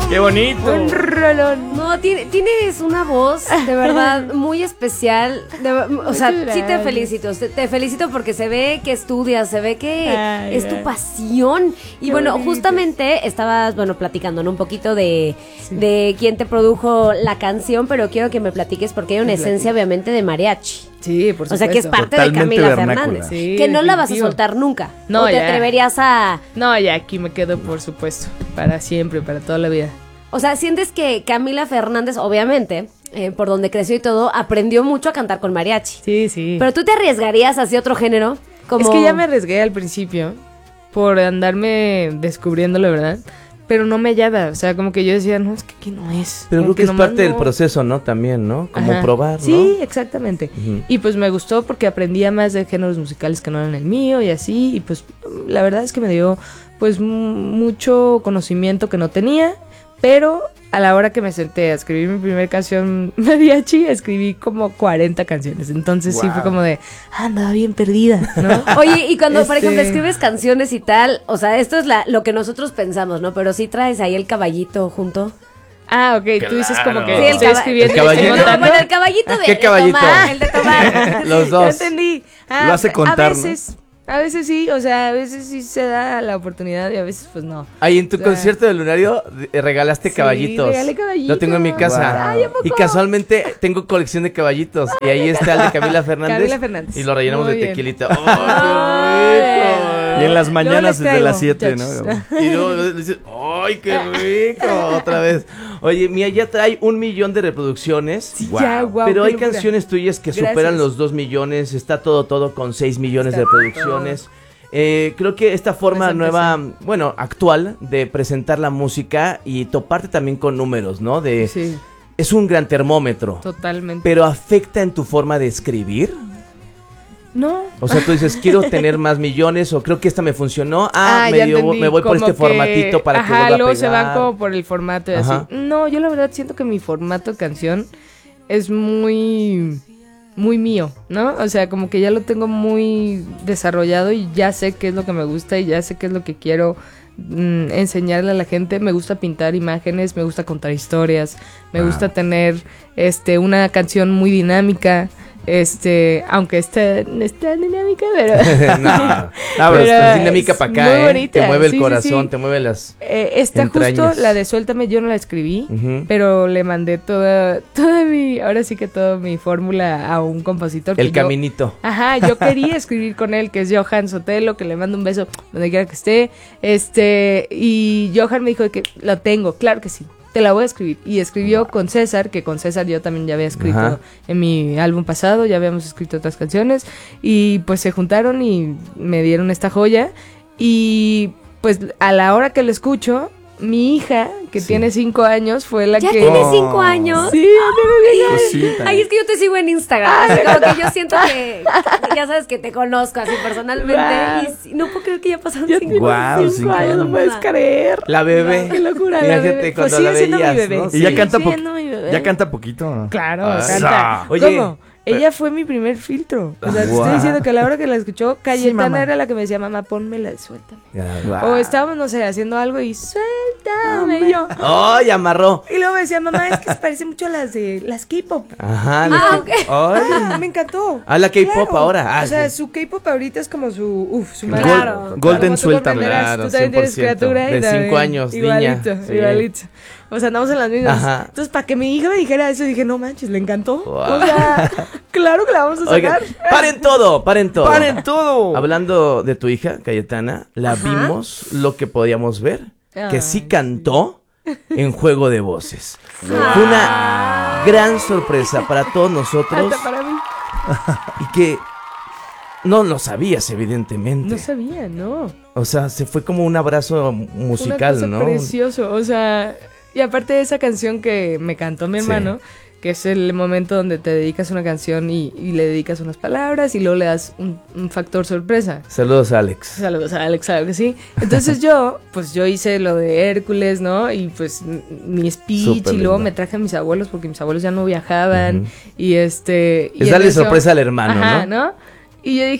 ¡Qué bonito! Un rolón. No, tienes una voz de verdad muy especial. O sea, sí te felicito. Te felicito porque se ve que estudias, se ve que es tu pasión. Y Qué bueno, bonito. justamente estabas, platicando, ¿no? Un poquito de quién te produjo la canción, pero quiero que me platiques porque hay una esencia, obviamente, de mariachi. Sí, por supuesto. O sea, que es parte Totalmente de Camila vernácula. Fernández. Sí, que no la vas a definitivo. soltar nunca. No, ¿O te ya. atreverías a...? No, ya aquí me quedo, por supuesto. Para siempre, para toda la vida. O sea, sientes que Camila Fernández, obviamente, por donde creció y todo, aprendió mucho a cantar con mariachi. Sí, sí. Pero tú te arriesgarías hacia otro género. Como... Es que ya me arriesgué al principio por andarme descubriendo la verdad, pero no me hallaba, o sea, como que yo decía, no, es que aquí no es. Pero como creo que es nomás parte del no. proceso, ¿no? También, ¿no? Como Ajá. probar, ¿no? Sí, exactamente. Ujú. Y pues me gustó porque aprendía más de géneros musicales que no eran el mío y así, y pues la verdad es que me dio pues mucho conocimiento que no tenía, pero a la hora que me senté a escribir mi primera canción mariachi, escribí como 40 canciones. Entonces sí fue como de, andaba bien perdida, ¿no? Oye, y cuando, por ejemplo, escribes canciones y tal, o sea, esto es lo que nosotros pensamos, ¿no? Pero sí traes ahí el caballito junto. Ah, ok, tú dices como que Sí, el estoy escribiendo el y estoy caballito. No, montando. bueno, el caballito de, ¿Qué de caballito? tomar, el de tomar. Los Ya dos. entendí. Lo hace contar, a veces sí, o sea, a veces sí se da la oportunidad y a veces pues no. Ahí en tu O sea, concierto del Lunario regalaste sí, caballitos. regalé caballitos. Lo tengo en mi casa. Wow. Ay, ¿a poco? Y casualmente tengo colección de caballitos. Y ahí está el de Camila Fernández. Camila Fernández. Y lo rellenamos Muy de bien. tequilita. ¡Oh, qué rico! Y en las mañanas Luego les desde las traigo, 7, ¿no? muchachos. Y luego le dices, ¡ay, qué rico! Otra vez. Oye, Mía, ya trae 1 millón de reproducciones. Ya, guau, Pero qué hay locura. canciones tuyas que Gracias. superan los 2 millones. Está todo con 6 millones de Está reproducciones. Creo que esta forma Pues nueva, bueno, actual de presentar la música y toparte también con números, ¿no? Sí, Es un gran termómetro. totalmente. Pero afecta en tu forma de escribir. No. O sea, tú dices, quiero tener más millones o creo que esta me funcionó. ya entendí, Me voy por como este que- formatito para que vuelva a luego pegar. se van como por el formato y Ajá. así. No, yo la verdad siento que mi formato de canción es muy mío, ¿no? O sea, como que ya lo tengo muy desarrollado y ya sé qué es lo que me gusta y ya sé qué es lo que quiero enseñarle a la gente. Me gusta pintar imágenes, me gusta contar historias, me gusta tener una canción muy dinámica. Aunque no está dinámica, pero no, pero es dinámica para acá, muy bonita. Te mueve el Sí, sí, corazón, sí. te mueve las esta entrañas. justo, la de Suéltame, yo no la escribí, Ujú. pero le mandé toda mi fórmula a un compositor. El que yo- caminito. Ajá, yo quería escribir con él, que es Johan Sotelo, que le mando un beso donde quiera que esté. Y Johan me dijo de que lo tengo, claro que sí, te la voy a escribir. Y escribió con César, que con César yo también ya había escrito Ajá. en mi álbum pasado, ya habíamos escrito otras canciones. Y pues se juntaron y me dieron esta joya. Y pues a la hora que lo escucho, mi hija, que Sí. tiene 5 años, fue la ¿Ya que... tienes 5 años? Sí, tiene 5 años. Ay, es que yo te sigo en Instagram. Así como que yo siento que ya sabes que te conozco así personalmente. Guau. Y no puedo creer que ya pasaron Ya 5 tiene Guau, 5 cinco años, no años. puedes creer. La bebé. Qué locura, la Imagínate bebé. cuando Pues la sigue siendo mi veías, bebé. ¿no? Y Sí. ya canta Sigue siendo mi bebé. ya canta poquito. Claro, Ah, canta. oye, ¿Cómo? Ella fue mi primer filtro. O sea, te Guau. estoy diciendo que a la hora que la escuchó, Cayetana mamá. era la que me decía, mamá, pónmela, suéltame. Ya. O estábamos, no sé, haciendo algo y suéltame. Y yo. ¡Oh, ya amarró! Y luego me decía, mamá, es que se parece mucho a las de las K-pop. Ajá. ok. Ay. Me encantó. Ah, la K-pop Claro. ahora. Ah, O sea, sí. su K-pop ahorita es como su Claro. Claro. Golden Como tú suéltame. comprenderás, Claro, tú también tienes 100%. criatura. y De también 5 años, igualito, niña. Sí. Igualito. O sea, andamos en las mismas. Ajá. Entonces, para que mi hija me dijera eso, dije, no manches, le encantó. Wow. O sea, claro que la vamos a Oigan, sacar. paren todo, paren todo. ¡Paren todo! Hablando de tu hija, Cayetana, la Ajá. vimos lo que podíamos ver, que sí Ay, cantó en Juego de Voces. Fue una gran sorpresa para todos nosotros Hasta para mí. y que no lo sabías, evidentemente. No sabía, no. O sea, se fue como un abrazo musical, Una cosa ¿no? precioso, o sea, y aparte de esa canción que me cantó mi Sí. hermano, que es el momento donde te dedicas una canción y le dedicas unas palabras y luego le das un factor sorpresa. Saludos, Alex. Saludos a Alex, claro que sí. Entonces yo hice lo de Hércules, ¿no? Y pues mi speech Súper y luego lindo. me traje a mis abuelos porque mis abuelos ya no viajaban Ujú. y Es y en darle eso- sorpresa al hermano, Ajá, ¿no? ¿no? Y yo dije,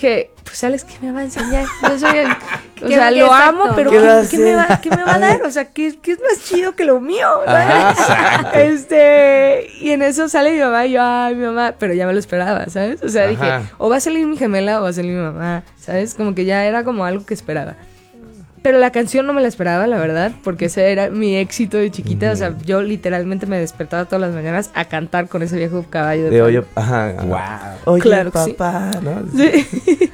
pues Alex, ¿qué me va a enseñar? Yo soy o ¿Qué- sea, qué lo exacto? amo, pero ¿Qué va a ¿qué me hacer? va a dar? O sea, ¿qué es más chido que lo mío? Ajá, ¿Sabes? Y en eso sale mi mamá y yo, ay, mi mamá, pero ya me lo esperaba, ¿sabes? O sea, Ajá. dije, o va a salir mi gemela o va a salir mi mamá, ¿sabes? Como que ya era como algo que esperaba. Pero la canción no me la esperaba, la verdad, porque ese era mi éxito de chiquita. O sea, yo literalmente me despertaba todas las mañanas a cantar con ese viejo caballo de De palo. oye, ajá. Wow. Oye, Claro que sí. papá, ¿no? Sí.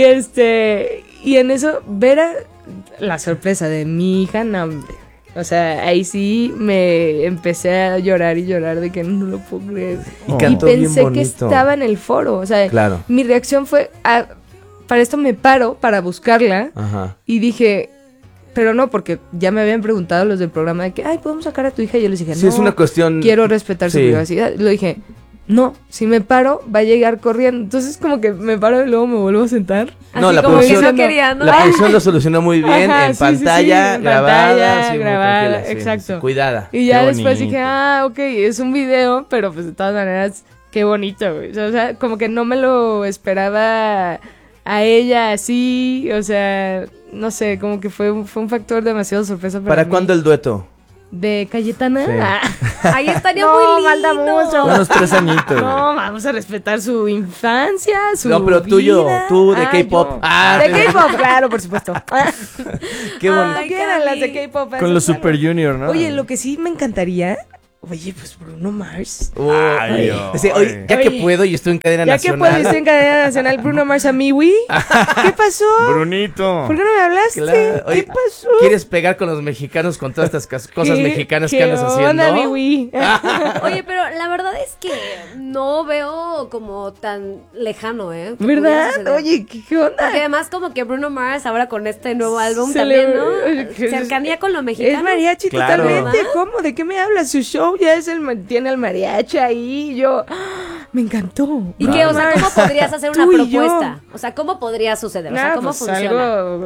Y en eso, ver la sorpresa de mi hija, no, hombre. O sea, ahí sí me empecé a llorar y llorar de que no lo puedo creer. Y Y cantó bien pensé que bonito. estaba en el foro. O sea, Claro. mi reacción fue, para esto me paro para buscarla. Ajá. Y dije, pero no, porque ya me habían preguntado los del programa de que, ay, ¿podemos sacar a tu hija? Y yo les dije, Sí, no, es una cuestión... quiero respetar su Sí. privacidad. Lo dije, no, si me paro, va a llegar corriendo. Entonces como que me paro y luego me vuelvo a sentar. No, Así la como que producción, no quería, ¿no? la producción lo solucionó muy bien, Ajá, en sí, sí, sí, pantalla, en grabada, pantalla, sí, muy grabada, tranquila, sí, exacto. sí, cuidada. Y ya Qué después bonito. dije, ok, es un video, pero pues de todas maneras, qué bonito, güey. O sea, como que no me lo esperaba a ella así, o sea, no sé, como que fue un factor demasiado sorpresa para ¿Para mí. cuándo el dueto? ¿De Cayetana? Sí. Ah. Ahí estaría No, muy falta lindo. mucho. Unos 3 añitos. No, vamos a respetar su infancia, su No, pero vida. tú de K-pop. yo. Ah, De K-pop, claro, por supuesto. Qué bonito. Ay, ¿Qué eran las de Cami. K-pop? Con Esas, los claro. Super Junior, ¿no? Oye, lo que sí me encantaría... Oye, pues Bruno Mars. Ay, Dice, oye, ya que Oye. puedo y estoy en cadena Ya que nacional. puedo estar en cadena nacional, Bruno Mars a Miwi. ¿Qué pasó? Brunito. ¿Por qué no me hablaste? Claro. Oye, ¿Qué pasó? ¿Quieres pegar con los mexicanos con todas estas cosas ¿Qué- mexicanas qué que andas haciendo? onda, Miwi? Oye, pero la verdad es que no veo como tan lejano, ¿eh? que ¿Verdad? pudiera suceder. Oye, ¿qué onda? Porque además como que Bruno Mars ahora con este nuevo álbum Se también, le- ¿no? oye, que es- Cercanía con lo Es mexicano. mariachi Claro. totalmente. ¿Cómo? ¿De qué me hablas? Su show ya es tiene el mariachi ahí. Yo, ¡ah! Me encantó. ¿Y qué? O sea, ¿cómo podrías hacer una Tú y yo. propuesta? O sea, ¿cómo podría suceder? O sea, Nada, ¿cómo pues funciona? algo,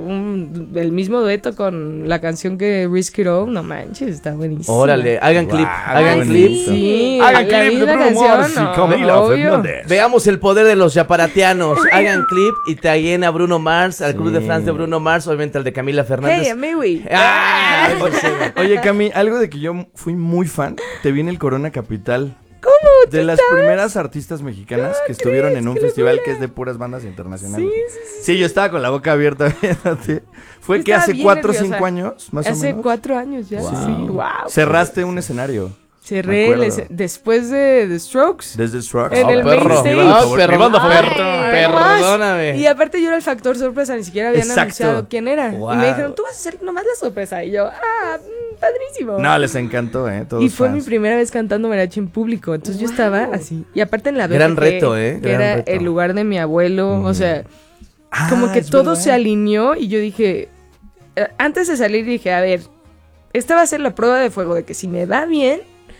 el mismo dueto con la canción que Risk It All, no manches, está buenísimo. Sí. Hagan clip, Guau, hagan Ay, clip. sí. Sí, Hagan la clip de misma Bruno canción, Mars y no, Camila obvio. Fernández. Veamos el poder de los yaparatianos. Hagan clip y taguen a Bruno Mars, al club de fans de Bruno Mars, obviamente al de Camila Fernández. Hey, Amiwi. ¡Ah! Oye, Cami, algo de que yo fui muy fan, te vi en el Corona Capital. ¿Cómo? De las primeras artistas mexicanas que estuvieron en un festival que es de puras bandas internacionales. Sí, yo estaba con la boca abierta viéndote. Fue Yo que estaba hace bien 4 o nerviosa. 5 años, más o Hace menos. 4 años ya. Wow. Sí, wow. Cerraste un escenario. Me Cerré acuerdo. después de The Strokes. Desde Strokes. En el main perro. stage. Perro, Ay. perdóname. Y aparte yo era el factor sorpresa, ni siquiera habían Exacto. anunciado quién era. Wow. Y me dijeron, tú vas a hacer nomás la sorpresa. Y yo, padrísimo. No, les encantó, Todos Y fue mi fans. primera vez cantando mariachi en público. Entonces yo estaba así. Y aparte en la Gran BFG, reto, que gran era reto. el lugar de mi abuelo. O sea, como que es todo verdad. se alineó. Y yo dije, antes de salir dije, a ver, esta va a ser la prueba de fuego de que si me va bien,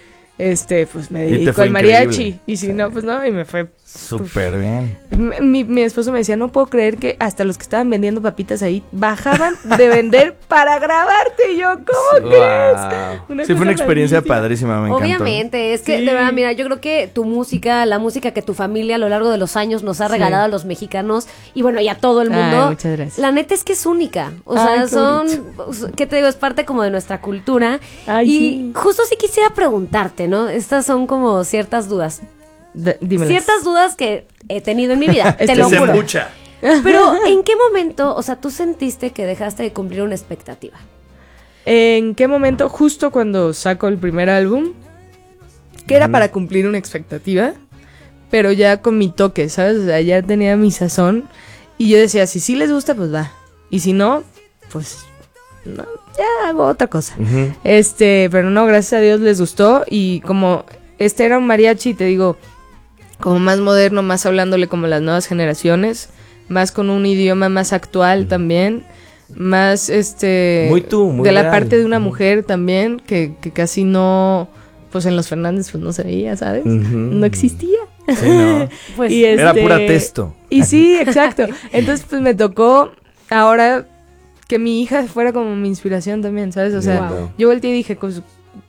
pues me Y te dedico fue al mariachi. increíble. Y si no, pues no, y me fue. Súper bien. Mi esposo me decía, no puedo creer que hasta los que estaban vendiendo papitas ahí bajaban de vender para grabarte. Y yo, ¿cómo crees? Wow. Sí, fue cosa una experiencia rarísima. padrísima, me encantó. Obviamente, es que Sí. de verdad, mira, yo creo que tu música, la música que tu familia a lo largo de los años nos ha Sí. regalado a los mexicanos y bueno, y a todo el mundo. Ay, muchas gracias. La neta es que es única. O Ay, sea, qué son, bonito. ¿qué te digo? Es parte como de nuestra cultura. Ay, y sí. justo sí quisiera preguntarte, ¿no? Estas son como ciertas dudas. Dímelas. Ciertas dudas que he tenido en mi vida, te Este lo Se juro. embucha. Pero, ¿en qué momento, o sea, tú sentiste que dejaste de cumplir una expectativa? ¿En qué momento? Justo cuando saco el primer álbum, que era para cumplir una expectativa, pero ya con mi toque, ¿sabes? O sea, ya tenía mi sazón. Y yo decía, si sí les gusta, pues va. Y si no, pues no, ya hago otra cosa. Ujú. Pero no, gracias a Dios les gustó. Y como era un mariachi, te digo, como más moderno, más hablándole como las nuevas generaciones, más con un idioma más actual también, más Muy tú, muy de la real. parte de una mujer también, que casi no, pues en los Fernández pues no se veía, ¿sabes? Ujú. No existía. Sí, no. Pues Y Era pura texto. Y sí, exacto. Entonces, pues me tocó ahora que mi hija fuera como mi inspiración también, ¿sabes? O sea, Wow. yo volteé y dije, pues,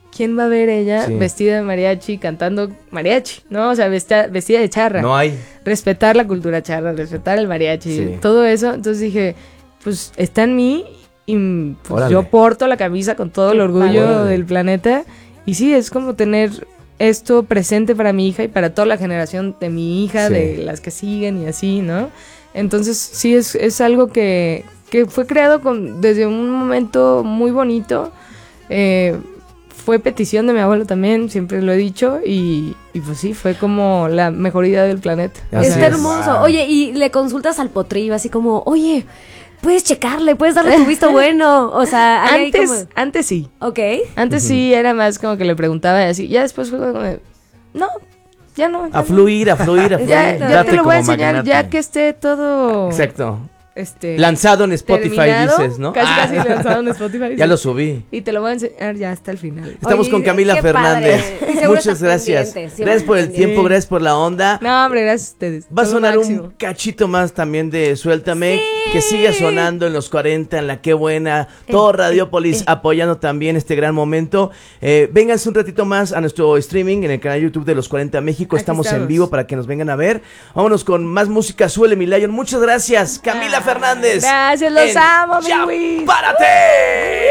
¿quién va a ver ella Sí. vestida de mariachi, cantando mariachi, ¿no? O sea, vestida de charra. No hay. Respetar la cultura charra, respetar el mariachi, Sí. todo eso. Entonces dije, pues está en mí y pues, Órale. yo porto la camisa con todo el orgullo Órale. del planeta. Y sí, es como tener esto presente para mi hija y para toda la generación de mi hija, Sí. de las que siguen y así, ¿no? Entonces sí, es algo que fue creado desde un momento muy bonito. Fue petición de mi abuelo también, siempre lo he dicho, y pues sí, fue como la mejor idea del planeta. Así Está es. hermoso. Wow. Oye, y le consultas al potrillo así como, oye, puedes checarle, puedes darle tu visto bueno. O sea, ahí hay Antes sí. Ok. Antes sí era más como que le preguntaba y así. Ya después fue como de, no, ya no. A fluir, a fluir, a fluir. Ya Date te lo voy a como enseñar magnate. ya que esté todo Exacto. lanzado Lanzado en Spotify, terminado, dices, ¿no? Casi lanzado en Spotify. Ya lo subí. Y te lo voy a enseñar ya hasta el final. Estamos Oye, con Camila qué Fernández. padre. Y seguro Muchas estás gracias. pendiente, siempre Gracias por el pendiente. tiempo, gracias por la onda. No, hombre, gracias a ustedes. Va a Todo sonar lo un máximo. cachito más también de Suéltame, que siga sonando en los 40, en la Qué Buena, todo Radiopolis apoyando también este gran momento. Vénganse un ratito más a nuestro streaming en el canal YouTube de los 40 México, Aquí estamos en estamos. vivo para que nos vengan a ver. Vámonos con más música, Súbele mi Lion. Muchas gracias, Camila Fernández. Gracias, los en amo, mi Ya Luis. ¡Párate!